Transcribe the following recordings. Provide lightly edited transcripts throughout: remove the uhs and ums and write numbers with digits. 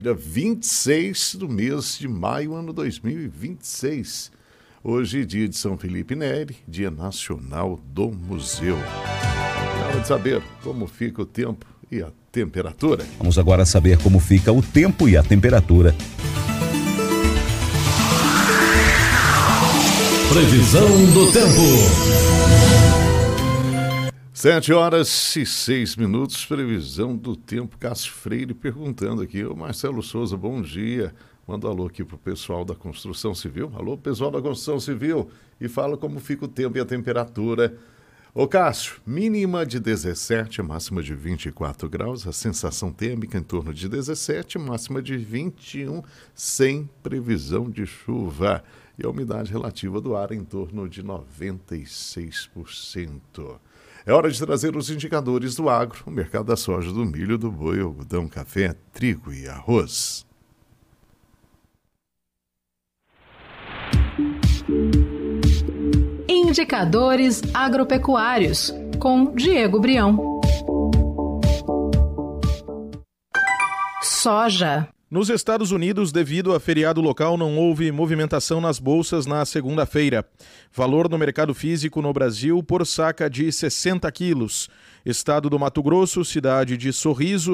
Dia 26 do mês de maio, ano 2026. Hoje, dia de São Felipe Neri, Dia Nacional do Museu. É hora de saber como fica o tempo e a temperatura. Vamos agora saber como fica o tempo e a temperatura. Previsão do tempo. 7h06, previsão do tempo. Cássio Freire perguntando aqui. O Marcelo Souza, bom dia. Manda um alô aqui pro pessoal da construção civil. Alô, pessoal da construção civil. E fala como fica o tempo e a temperatura. Ô Cássio, mínima de 17, máxima de 24 graus. A sensação térmica em torno de 17, máxima de 21, sem previsão de chuva. E a umidade relativa do ar em torno de 96%. É hora de trazer os indicadores do agro, o mercado da soja, do milho, do boi, algodão, café, trigo e arroz. Indicadores agropecuários, com Diego Brião. Soja. Nos Estados Unidos, devido a feriado local, não houve movimentação nas bolsas na segunda-feira. Valor no mercado físico no Brasil por saca de 60 quilos. Estado do Mato Grosso, cidade de Sorriso, R$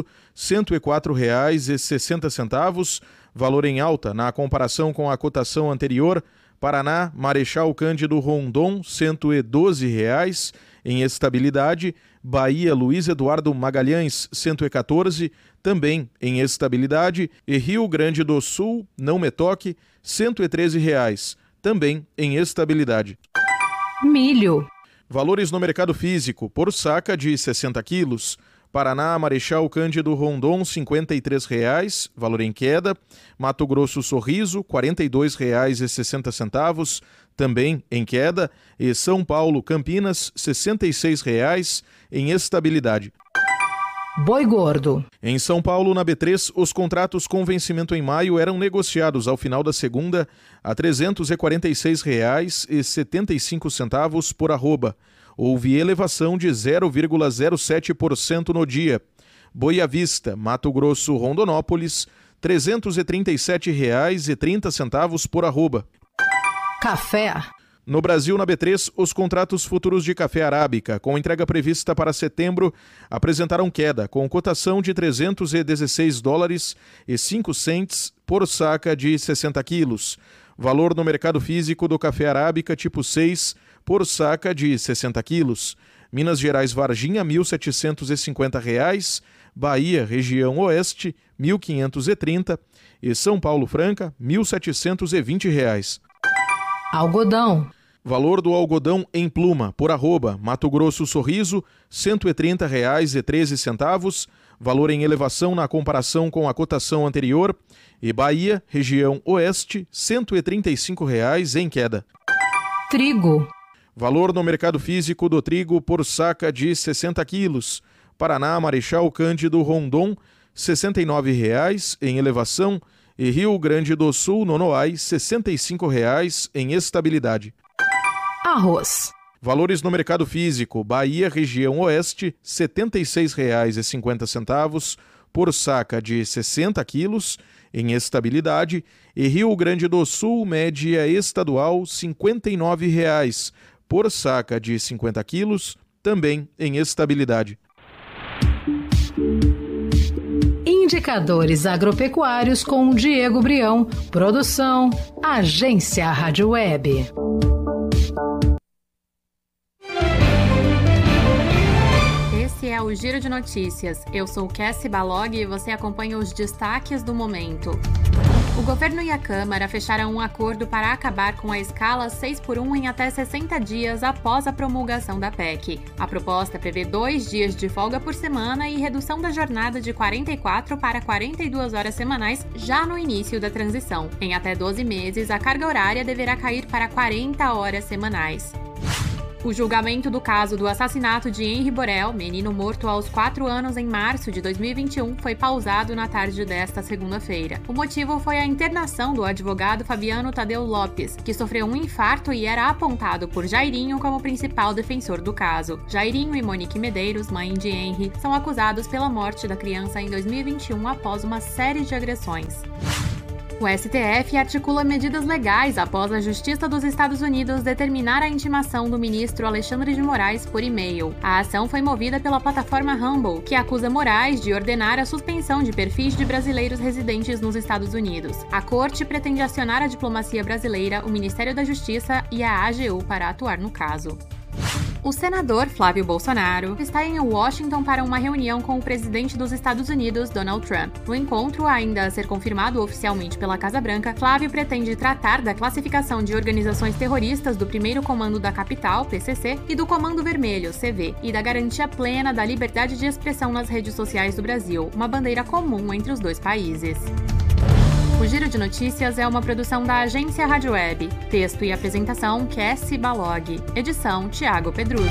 104,60. Valor em alta na comparação com a cotação anterior. Paraná, Marechal Cândido Rondon, R$ 112,00. Em estabilidade, Bahia, Luiz Eduardo Magalhães, 114, também em estabilidade, e Rio Grande do Sul, Não Me Toque, R$ 113,00, também em estabilidade. Milho. Valores no mercado físico, por saca de 60 quilos. Paraná, Marechal Cândido Rondon, R$ 53,00, valor em queda. Mato Grosso, Sorriso, R$ 42,60, também em queda. E São Paulo, Campinas, R$ 66,00, em estabilidade. Boi gordo. Em São Paulo, na B3, os contratos com vencimento em maio eram negociados ao final da segunda a R$ 346,75 por arroba. Houve elevação de 0,07% no dia. Boi à vista, Mato Grosso, Rondonópolis, R$ 337,30 por arroba. Café. No Brasil, na B3, os contratos futuros de café arábica, com entrega prevista para setembro, apresentaram queda, com cotação de $316,05 por saca de 60 quilos. Valor no mercado físico do café arábica tipo 6 por saca de 60 quilos. Minas Gerais, Varginha, R$ 1.750. Bahia, região oeste, R$ 1.530. E São Paulo, Franca, R$ 1.720. Algodão. Valor do algodão em pluma, por arroba, Mato Grosso, Sorriso, R$ 130,13. Valor em elevação na comparação com a cotação anterior. E Bahia, região oeste, R$ 135,00 em queda. Trigo. Valor no mercado físico do trigo por saca de 60 quilos. Paraná, Marechal Cândido Rondon, R$ 69,00 em elevação. E Rio Grande do Sul, Nonoai, R$ 65,00 em estabilidade. Arroz. Valores no mercado físico, Bahia, região oeste, R$ 76,50 por saca de 60 quilos, em estabilidade, e Rio Grande do Sul, média estadual, R$ 59,00 por saca de 50 quilos, também em estabilidade. Indicadores agropecuários com Diego Brião. Produção, Agência Rádio Web. Esse é o Giro de Notícias. Eu sou Cassie Balog e você acompanha os destaques do momento. O governo e a Câmara fecharam um acordo para acabar com a escala 6x1 em até 60 dias após a promulgação da PEC. A proposta prevê 2 dias de folga por semana e redução da jornada de 44 para 42 horas semanais já no início da transição. Em até 12 meses, a carga horária deverá cair para 40 horas semanais. O julgamento do caso do assassinato de Henri Borel, menino morto aos 4 anos em março de 2021, foi pausado na tarde desta segunda-feira. O motivo foi a internação do advogado Fabiano Tadeu Lopes, que sofreu um infarto e era apontado por Jairinho como principal defensor do caso. Jairinho e Monique Medeiros, mãe de Henri, são acusados pela morte da criança em 2021 após uma série de agressões. O STF articula medidas legais após a Justiça dos Estados Unidos determinar a intimação do ministro Alexandre de Moraes por e-mail. A ação foi movida pela plataforma Rumble, que acusa Moraes de ordenar a suspensão de perfis de brasileiros residentes nos Estados Unidos. A corte pretende acionar a diplomacia brasileira, o Ministério da Justiça e a AGU para atuar no caso. O senador Flávio Bolsonaro está em Washington para uma reunião com o presidente dos Estados Unidos, Donald Trump. No encontro, ainda a ser confirmado oficialmente pela Casa Branca, Flávio pretende tratar da classificação de organizações terroristas do Primeiro Comando da Capital, PCC, e do Comando Vermelho, CV, e da garantia plena da liberdade de expressão nas redes sociais do Brasil, uma bandeira comum entre os dois países. O Giro de Notícias é uma produção da Agência Rádio Web. Texto e apresentação, Cassie Balog. Edição, Thiago Pedruzzi.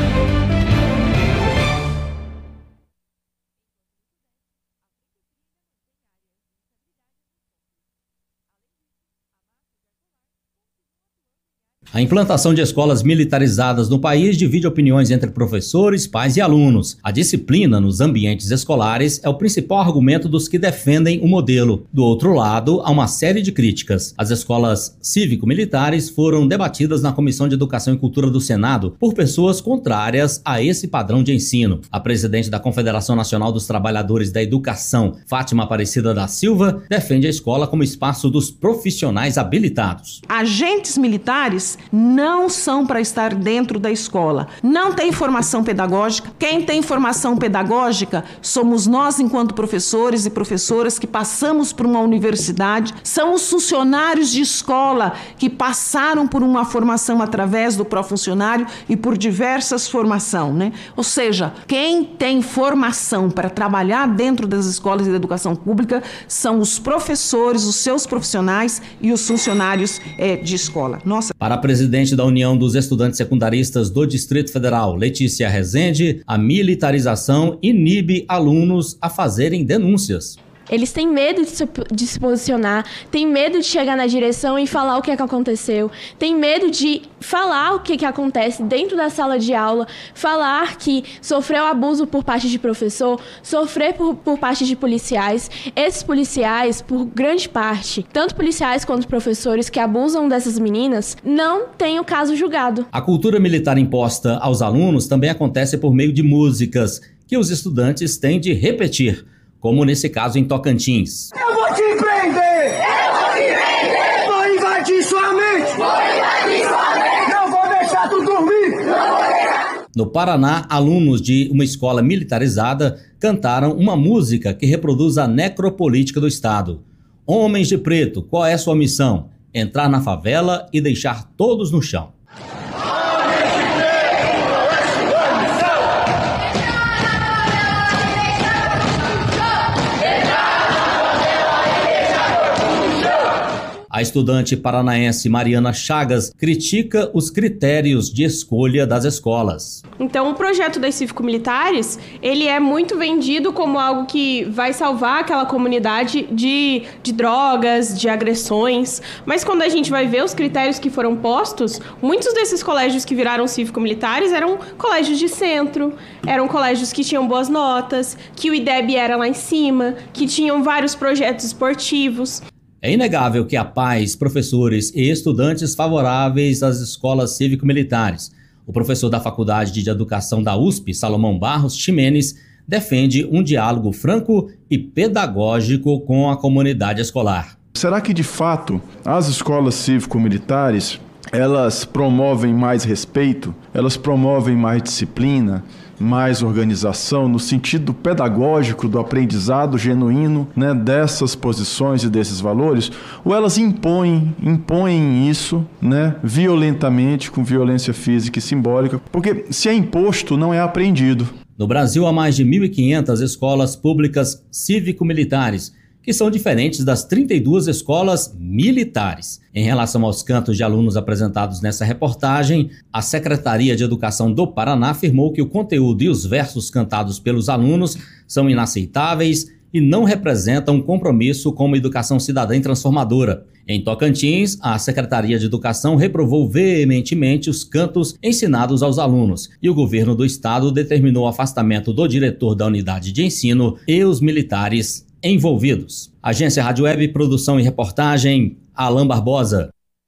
A implantação de escolas militarizadas no país divide opiniões entre professores, pais e alunos. A disciplina nos ambientes escolares é o principal argumento dos que defendem o modelo. Do outro lado, há uma série de críticas. As escolas cívico-militares foram debatidas na Comissão de Educação e Cultura do Senado por pessoas contrárias a esse padrão de ensino. A presidente da Confederação Nacional dos Trabalhadores da Educação, Fátima Aparecida da Silva, defende a escola como espaço dos profissionais habilitados. Agentes militares não são para estar dentro da escola. Não tem formação pedagógica. Quem tem formação pedagógica somos nós, enquanto professores e professoras que passamos por uma universidade. São os funcionários de escola que passaram por uma formação através do pró-funcionário e por diversas formações, né? Ou seja, quem tem formação para trabalhar dentro das escolas e da educação pública são os professores, os seus profissionais e os funcionários de escola. Nossa. Para a presidente da União dos Estudantes Secundaristas do Distrito Federal, Letícia Rezende, a militarização inibe alunos a fazerem denúncias. Eles têm medo de se posicionar, têm medo de chegar na direção e falar o que é que aconteceu, têm medo de falar o que é que acontece dentro da sala de aula, falar que sofreu abuso por parte de professor, sofrer por parte de policiais. Esses policiais, por grande parte, tanto policiais quanto professores que abusam dessas meninas, não têm o caso julgado. A cultura militar imposta aos alunos também acontece por meio de músicas que os estudantes têm de repetir, como nesse caso em Tocantins. Eu vou te prender! Eu vou te prender! Vou invadir sua mente! Vou invadir sua mente! Não vou deixar tu dormir! Não vou deixar! No Paraná, alunos de uma escola militarizada cantaram uma música que reproduz a necropolítica do estado. Homens de preto, qual é a sua missão? Entrar na favela e deixar todos no chão. A estudante paranaense Mariana Chagas critica os critérios de escolha das escolas. Então, o projeto das cívico-militares, ele é muito vendido como algo que vai salvar aquela comunidade de drogas, de agressões. Mas quando a gente vai ver os critérios que foram postos, muitos desses colégios que viraram cívico-militares eram colégios de centro, eram colégios que tinham boas notas, que o IDEB era lá em cima, que tinham vários projetos esportivos. É inegável que há pais, professores e estudantes favoráveis às escolas cívico-militares. O professor da Faculdade de Educação da USP, Salomão Barros Ximenes, defende um diálogo franco e pedagógico com a comunidade escolar. Será que, de fato, as escolas cívico-militares, elas promovem mais respeito, elas promovem mais disciplina, mais organização, no sentido pedagógico do aprendizado genuíno, né, dessas posições e desses valores, ou elas impõem isso, né, violentamente, com violência física e simbólica? Porque se é imposto, não é aprendido. No Brasil, há mais de 1.500 escolas públicas cívico-militares que são diferentes das 32 escolas militares. Em relação aos cantos de alunos apresentados nessa reportagem, a Secretaria de Educação do Paraná afirmou que o conteúdo e os versos cantados pelos alunos são inaceitáveis e não representam um compromisso com uma educação cidadã e transformadora. Em Tocantins, a Secretaria de Educação reprovou veementemente os cantos ensinados aos alunos e o governo do estado determinou o afastamento do diretor da unidade de ensino e os militares envolvidos. Agência Rádio Web, produção e reportagem, Alain Barbosa.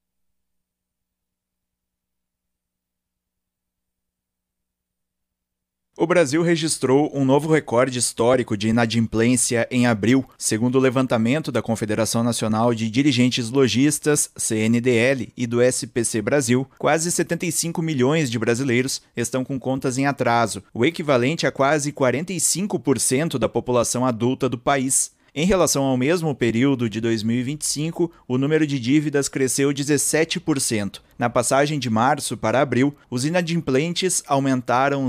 O Brasil registrou um novo recorde histórico de inadimplência em abril. Segundo o levantamento da Confederação Nacional de Dirigentes Lojistas, CNDL, e do SPC Brasil, quase 75 milhões de brasileiros estão com contas em atraso, o equivalente a quase 45% da população adulta do país. Em relação ao mesmo período de 2025, o número de dívidas cresceu 17%. Na passagem de março para abril, os inadimplentes aumentaram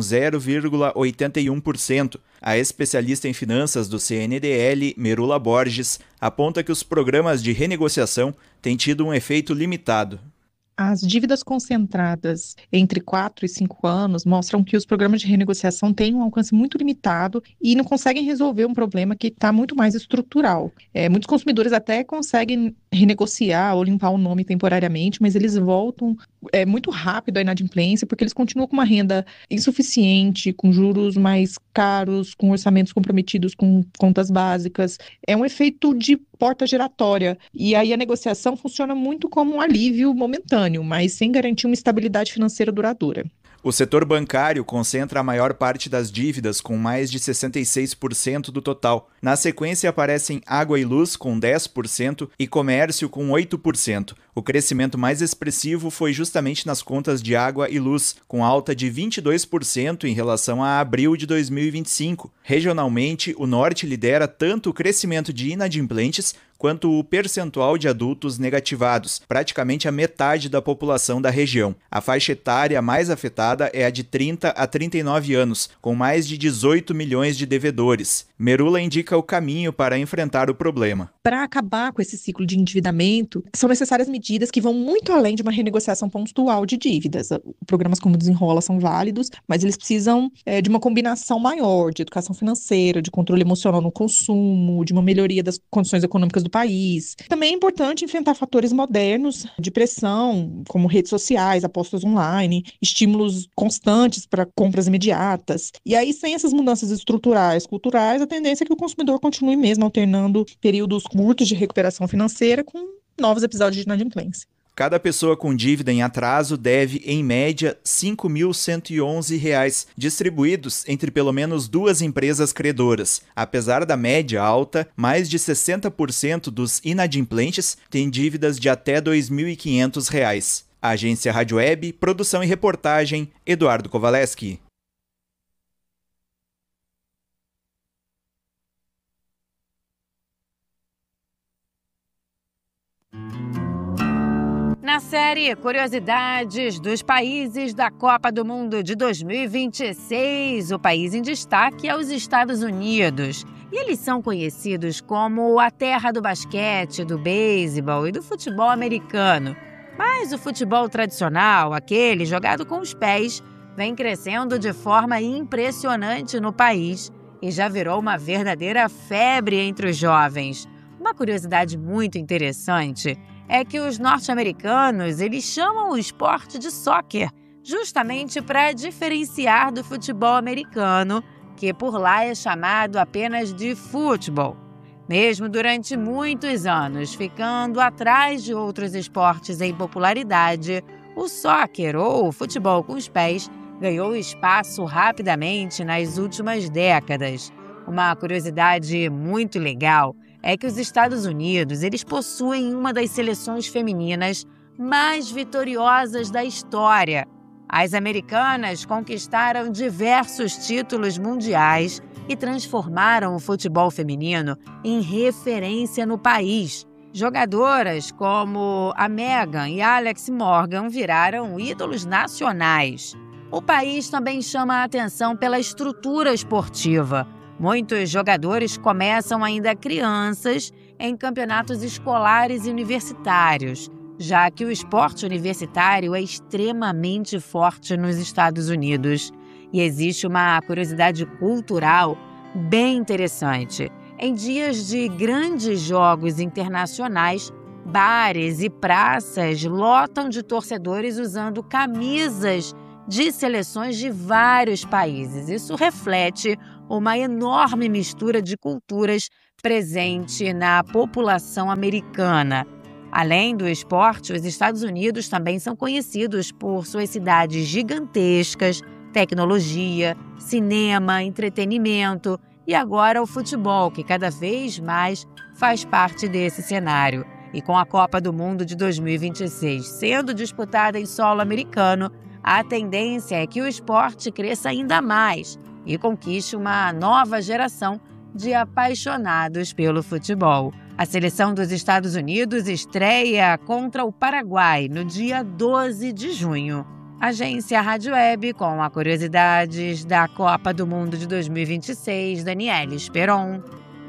0,81%. A especialista em finanças do CNDL, Merula Borges, aponta que os programas de renegociação têm tido um efeito limitado. As dívidas concentradas entre 4 e 5 anos mostram que os programas de renegociação têm um alcance muito limitado e não conseguem resolver um problema que está muito mais estrutural. Muitos consumidores até conseguem renegociar ou limpar o nome temporariamente, mas eles voltam muito rápido à inadimplência porque eles continuam com uma renda insuficiente, com juros mais caros, com orçamentos comprometidos com contas básicas. É um efeito de porta giratória. E aí a negociação funciona muito como um alívio momentâneo, mas sem garantir uma estabilidade financeira duradoura. O setor bancário concentra a maior parte das dívidas, com mais de 66% do total. Na sequência aparecem água e luz, com 10%, e comércio, com 8%. O crescimento mais expressivo foi justamente nas contas de água e luz, com alta de 22% em relação a abril de 2025. Regionalmente, o Norte lidera tanto o crescimento de inadimplentes quanto o percentual de adultos negativados, praticamente a metade da população da região. A faixa etária mais afetada é a de 30 a 39 anos, com mais de 18 milhões de devedores. Merula indica o caminho para enfrentar o problema. Para acabar com esse ciclo de endividamento, são necessárias medidas que vão muito além de uma renegociação pontual de dívidas. Programas como o Desenrola são válidos, mas eles precisam de uma combinação maior de educação financeira, de controle emocional no consumo, de uma melhoria das condições econômicas do país. Também é importante enfrentar fatores modernos de pressão, como redes sociais, apostas online, estímulos constantes para compras imediatas. E aí, sem essas mudanças estruturais, culturais, a tendência é que o consumidor continue mesmo alternando períodos curtos de recuperação financeira com novos episódios de inadimplência. Cada pessoa com dívida em atraso deve, em média, R$ 5.111, distribuídos entre pelo menos 2 empresas credoras. Apesar da média alta, mais de 60% dos inadimplentes têm dívidas de até R$ 2.500. Agência Rádio Web, produção e reportagem, Eduardo Kowaleski. Na série Curiosidades dos Países da Copa do Mundo de 2026, o país em destaque é os Estados Unidos. E eles são conhecidos como a terra do basquete, do beisebol e do futebol americano. Mas o futebol tradicional, aquele jogado com os pés, vem crescendo de forma impressionante no país e já virou uma verdadeira febre entre os jovens. Uma curiosidade muito interessante é que os norte-americanos eles chamam o esporte de soccer, justamente para diferenciar do futebol americano, que por lá é chamado apenas de futebol. Mesmo durante muitos anos ficando atrás de outros esportes em popularidade, o soccer, ou futebol com os pés, ganhou espaço rapidamente nas últimas décadas. Uma curiosidade muito legal é que os Estados Unidos eles possuem uma das seleções femininas mais vitoriosas da história. As americanas conquistaram diversos títulos mundiais e transformaram o futebol feminino em referência no país. Jogadoras como a Megan e a Alex Morgan viraram ídolos nacionais. O país também chama a atenção pela estrutura esportiva. Muitos jogadores começam ainda crianças em campeonatos escolares e universitários, já que o esporte universitário é extremamente forte nos Estados Unidos. E existe uma curiosidade cultural bem interessante. Em dias de grandes jogos internacionais, bares e praças lotam de torcedores usando camisas de seleções de vários países. Isso reflete uma enorme mistura de culturas presente na população americana. Além do esporte, os Estados Unidos também são conhecidos por suas cidades gigantescas, tecnologia, cinema, entretenimento e agora o futebol, que cada vez mais faz parte desse cenário. E com a Copa do Mundo de 2026 sendo disputada em solo americano, a tendência é que o esporte cresça ainda mais e conquiste uma nova geração de apaixonados pelo futebol. A seleção dos Estados Unidos estreia contra o Paraguai no dia 12 de junho. Agência Rádio Web com as curiosidades da Copa do Mundo de 2026, Daniela Esperon.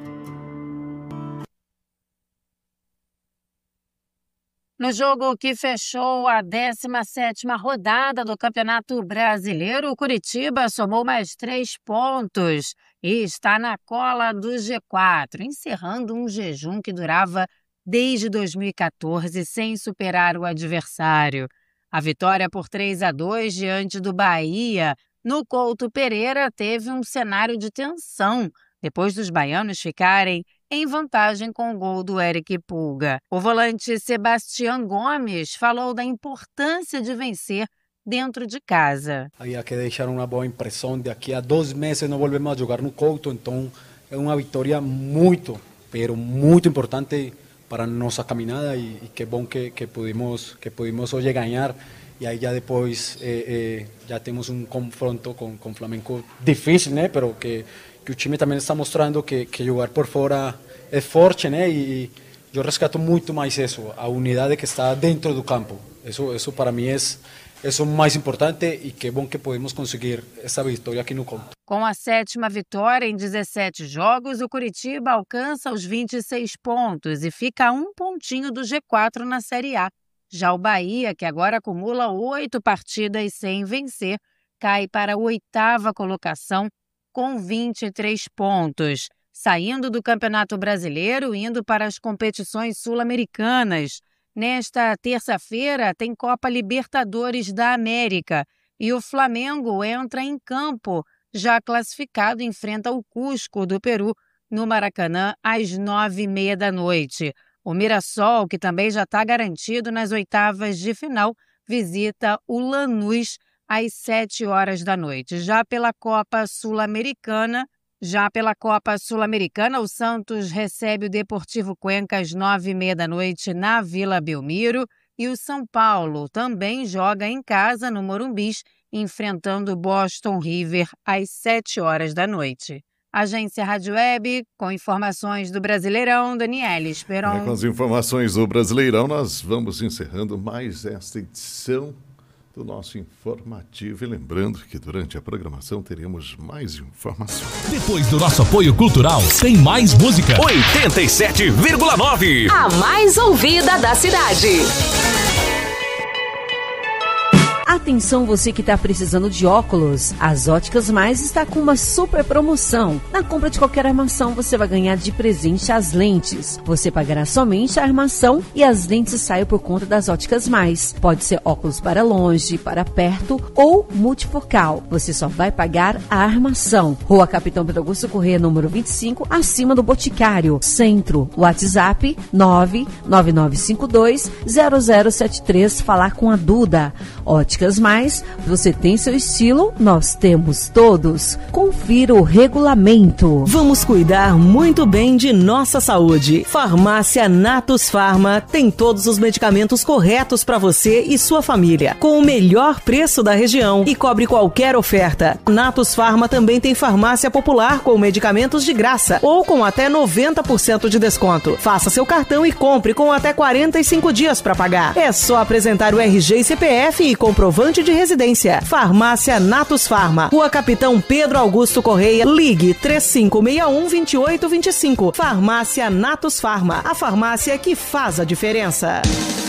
No jogo que fechou a 17ª rodada do Campeonato Brasileiro, o Curitiba somou mais 3 pontos e está na cola do G4, encerrando um jejum que durava desde 2014 sem superar o adversário. A vitória por 3-2 diante do Bahia, no Couto Pereira, teve um cenário de tensão, depois dos baianos ficarem em vantagem com o gol do Eric Pulga. O volante Sebastián Gomes falou da importância de vencer dentro de casa. Havia que deixar uma boa impressão. Daqui a 2 meses não volvemos a jogar no Couto, então é uma vitória muito importante para nossa caminhada e que bom que pudimos hoje ganhar. E aí já depois já temos um confronto com o Flamengo difícil, né? Pero que o time também está mostrando que jogar por fora é forte, né? E eu resgato muito mais isso, a unidade que está dentro do campo. Isso para mim é o mais importante e que bom que podemos conseguir essa vitória aqui no Couto. Com a 7ª vitória em 17 jogos, o Curitiba alcança os 26 pontos e fica a 1 pontinho do G4 na Série A. Já o Bahia, que agora acumula 8 partidas sem vencer, cai para a 8ª colocação com 23 pontos, saindo do Campeonato Brasileiro e indo para as competições sul-americanas. Nesta terça-feira tem Copa Libertadores da América e o Flamengo entra em campo, já classificado, enfrenta o Cusco do Peru no Maracanã às 9h30 da noite. O Mirassol, que também já está garantido nas oitavas de final, visita o Lanús às 7h da noite. Já pela Copa Sul-Americana, o Santos recebe o Deportivo Cuenca às 9h30 da noite na Vila Belmiro e o São Paulo também joga em casa no Morumbis, enfrentando o Boston River às 7h da noite. Agência Rádio Web, com informações do Brasileirão, Daniela Esperon. Com as informações do Brasileirão, nós vamos encerrando mais esta edição do nosso informativo. E lembrando que durante a programação teremos mais informações. Depois do nosso apoio cultural, tem mais música. 87,9. A mais ouvida da cidade. Atenção você que está precisando de óculos, as Óticas Mais está com uma super promoção. Na compra de qualquer armação você vai ganhar de presente as lentes. Você pagará somente a armação e as lentes saem por conta das Óticas Mais. Pode ser óculos para longe, para perto ou multifocal. Você só vai pagar a armação. Rua Capitão Pedro Augusto Corrêa, número 25, acima do Boticário. Centro, WhatsApp 999520073. Falar com a Duda. Óticas Mais, você tem seu estilo, nós temos todos. Confira o regulamento. Vamos cuidar muito bem de nossa saúde. Farmácia Natus Farma tem todos os medicamentos corretos para você e sua família, com o melhor preço da região e cobre qualquer oferta. Natus Farma também tem farmácia popular com medicamentos de graça ou com até 90% de desconto. Faça seu cartão e compre com até 45 dias para pagar. É só apresentar o RG e CPF e comprovar comprovante de residência. Farmácia Natus Farma, Rua Capitão Pedro Augusto Correia, ligue 3561-2825. Farmácia Natus Farma, a farmácia que faz a diferença.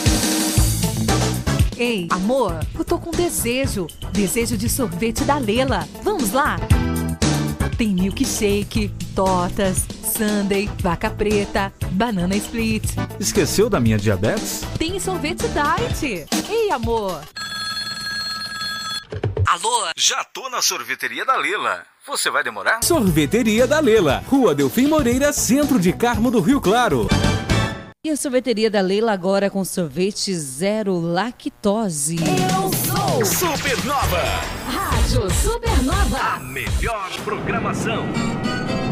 Ei, amor, eu tô com desejo de sorvete da Lela. Vamos lá? Tem milkshake, tortas, sundae, vaca preta, banana split. Esqueceu da minha diabetes? Tem sorvete diet. Ei, amor. Alô? Já tô na sorveteria da Lela. Você vai demorar? Sorveteria da Lela, Rua Delfim Moreira, centro de Carmo do Rio Claro. E a sorveteria da Lela agora com sorvete zero lactose. Eu sou Supernova. Rádio Supernova. A melhor programação.